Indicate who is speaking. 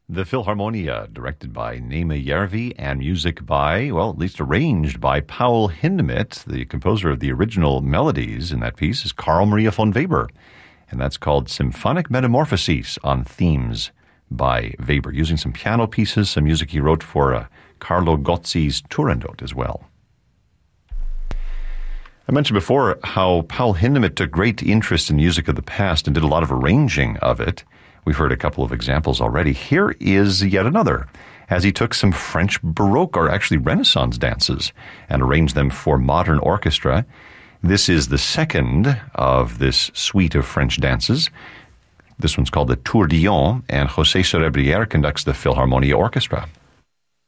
Speaker 1: The Philharmonia, directed by Neeme Järvi and music by, well, at least arranged by Paul Hindemith. The composer of the original melodies in that piece is Carl Maria von Weber, and that's called Symphonic Metamorphoses on Themes by Weber, using some piano pieces, some music he wrote for Carlo Gozzi's Turandot as well. I mentioned before how Paul Hindemith took great interest in music of the past and did a lot of arranging of it. We've heard a couple of examples already. Here is yet another, as he took some French Baroque, or actually Renaissance dances, and arranged them for modern orchestra. This is the second of this suite of French dances. This one's called the Tourbillon, and José Cerebrière conducts the Philharmonia Orchestra.